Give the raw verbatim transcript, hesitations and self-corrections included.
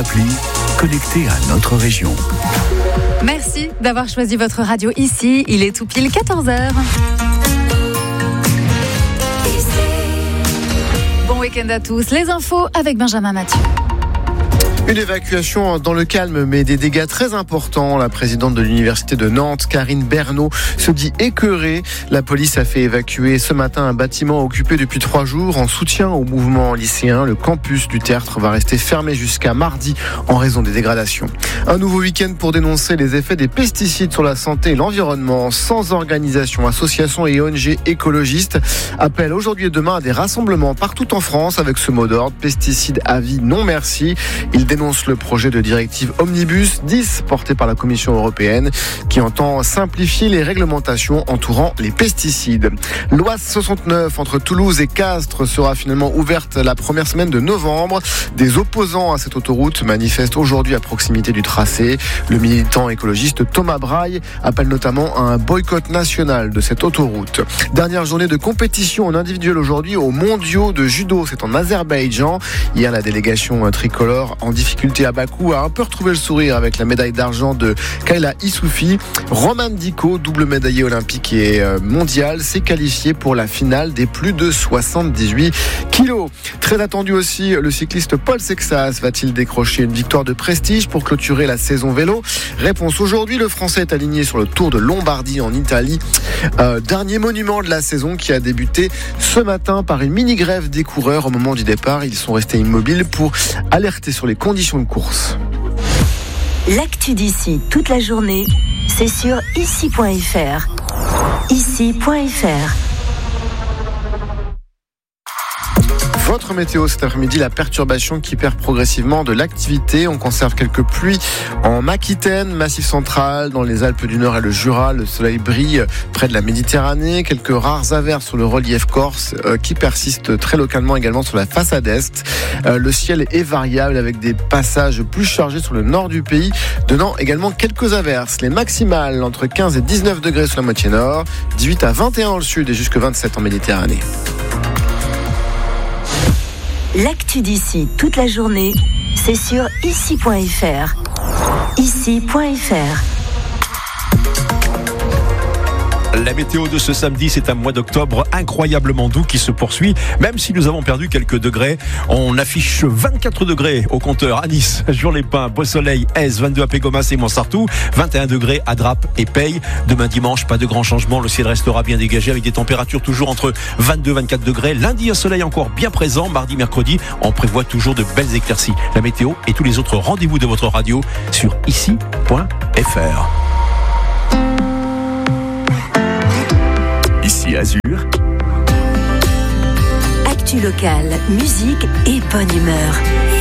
l'appli, connecté à notre région. Merci d'avoir choisi votre radio ici. Il est tout pile quatorze heures. Bon week-end à tous. Les infos avec Benjamin Mathieu. Une évacuation dans le calme, mais des dégâts très importants. La présidente de l'université de Nantes, Karine Bernot, se dit écœurée. La police a fait évacuer ce matin un bâtiment occupé depuis trois jours en soutien au mouvement lycéen. Le campus du Tertre va rester fermé jusqu'à mardi en raison des dégradations. Un nouveau week-end pour dénoncer les effets des pesticides sur la santé et l'environnement. Sans organisation, associations et O N G écologistes appellent aujourd'hui et demain à des rassemblements partout en France avec ce mot d'ordre: pesticides à vie, non merci. Ils dénonce le projet de directive Omnibus dix porté par la Commission européenne qui entend simplifier les réglementations entourant les pesticides. L'Oise soixante-neuf entre Toulouse et Castres sera finalement ouverte la première semaine de novembre. Des opposants à cette autoroute manifestent aujourd'hui à proximité du tracé. Le militant écologiste Thomas Braille appelle notamment à un boycott national de cette autoroute. Dernière journée de compétition en individuel aujourd'hui aux mondiaux de judo. C'est en Azerbaïdjan. Hier, la délégation tricolore en difficulté à Bakou a un peu retrouvé le sourire avec la médaille d'argent de Kayla Issoufi. Roman Diko, double médaillé olympique et mondial, s'est qualifié pour la finale des plus de soixante-dix-huit kilos. Très attendu aussi, le cycliste Paul Sexas va-t-il décrocher une victoire de prestige pour clôturer la saison vélo? Réponse aujourd'hui, le Français est aligné sur le Tour de Lombardie en Italie. Euh, dernier monument de la saison qui a débuté ce matin par une mini-grève des coureurs. Au moment du départ, ils sont restés immobiles pour alerter sur les conditions de course. L'actu d'ici toute la journée, c'est sur ici point f r. ici point f r. Votre météo cet après-midi, la perturbation qui perd progressivement de l'activité. On conserve quelques pluies en Aquitaine, Massif central, dans les Alpes du Nord et le Jura. Le soleil brille près de la Méditerranée. Quelques rares averses sur le relief corse euh, qui persistent très localement également sur la façade est. Euh, le ciel est variable avec des passages plus chargés sur le nord du pays, donnant également quelques averses. Les maximales entre quinze et dix-neuf degrés sur la moitié nord, dix-huit à vingt et un dans le sud et jusqu'à vingt-sept en Méditerranée. L'actu d'ici toute la journée, c'est sur ici point f r. ici point f r. La météo de ce samedi, c'est un mois d'octobre incroyablement doux qui se poursuit. Même si nous avons perdu quelques degrés, on affiche vingt-quatre degrés au compteur à Nice, Jours-les-Pins, Beau-Soleil, Aise, vingt-deux à Pégomas et Montsartou, vingt et un degrés à Draps et Peille. Demain dimanche, pas de grands changements, le ciel restera bien dégagé avec des températures toujours entre vingt-deux et vingt-quatre degrés. Lundi, un soleil encore bien présent. Mardi, mercredi, on prévoit toujours de belles éclaircies. La météo et tous les autres rendez-vous de votre radio sur ici point f r. Ici Azur. Actu locale, musique et bonne humeur.